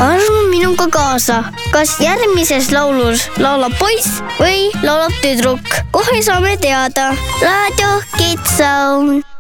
armu minuga kaasa, kas järgmises laulus laulab poiss või laulab tüdruk. Kohe saame teada. Raadio Kids Zone.